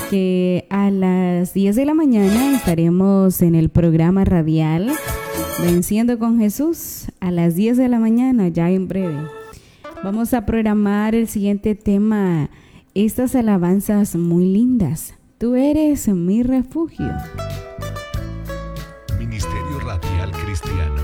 que a las 10 de la mañana estaremos en el programa radial Venciendo con Jesús. A las 10 de la mañana, ya en breve. Vamos a programar el siguiente tema, estas alabanzas muy lindas. Tú eres mi refugio. Ministerio Radial Cristiano.